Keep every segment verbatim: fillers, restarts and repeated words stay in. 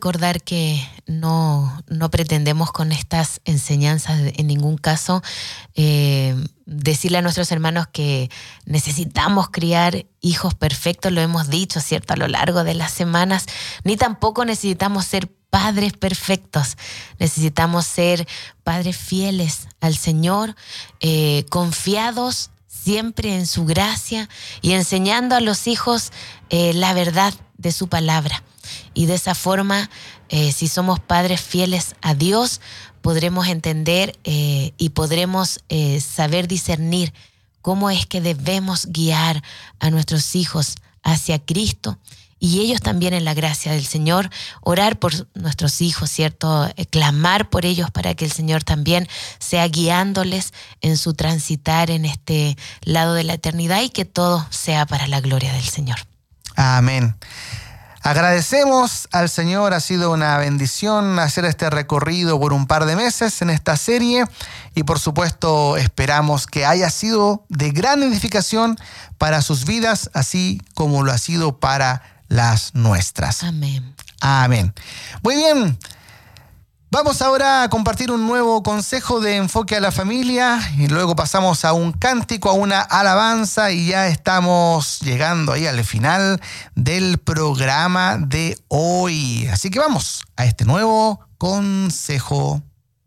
recordar que no, no pretendemos con estas enseñanzas en ningún caso eh, decirle a nuestros hermanos que necesitamos criar hijos perfectos, lo hemos dicho, ¿cierto?, a lo largo de las semanas, ni tampoco necesitamos ser padres perfectos. Necesitamos ser padres fieles al Señor, eh, confiados siempre en su gracia y enseñando a los hijos eh, la verdad de su palabra. Y de esa forma, eh, si somos padres fieles a Dios, podremos entender eh, y podremos eh, saber discernir cómo es que debemos guiar a nuestros hijos hacia Cristo. Y ellos también en la gracia del Señor, orar por nuestros hijos, ¿cierto? Clamar por ellos para que el Señor también sea guiándoles en su transitar en este lado de la eternidad y que todo sea para la gloria del Señor. Amén. Agradecemos al Señor, ha sido una bendición hacer este recorrido por un par de meses en esta serie y por supuesto esperamos que haya sido de gran edificación para sus vidas, así como lo ha sido para las nuestras. Amén. Amén. Muy bien. Vamos ahora a compartir un nuevo consejo de enfoque a la familia y luego pasamos a un cántico, a una alabanza y ya estamos llegando ahí al final del programa de hoy. Así que vamos a este nuevo consejo.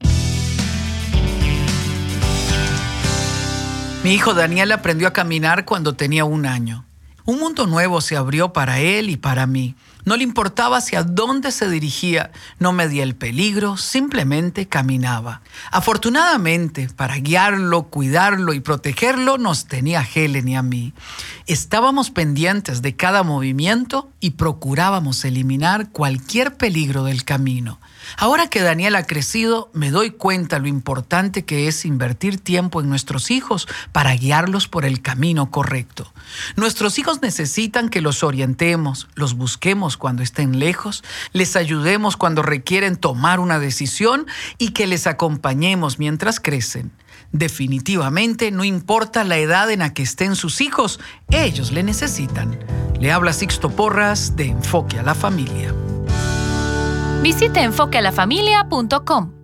Mi hijo Daniel aprendió a caminar cuando tenía un año. Un mundo nuevo se abrió para él y para mí. No le importaba hacia dónde se dirigía, no medía el peligro, simplemente caminaba. Afortunadamente, para guiarlo, cuidarlo y protegerlo, nos tenía a Helen y a mí. Estábamos pendientes de cada movimiento y procurábamos eliminar cualquier peligro del camino. Ahora que Daniel ha crecido, me doy cuenta lo importante que es invertir tiempo en nuestros hijos para guiarlos por el camino correcto. Nuestros hijos necesitan que los orientemos, los busquemos cuando estén lejos, les ayudemos cuando requieren tomar una decisión y que les acompañemos mientras crecen. Definitivamente no importa la edad en la que estén sus hijos, ellos le necesitan. Le habla Sixto Porras de Enfoque a la Familia. Visite enfoque a la familia punto com.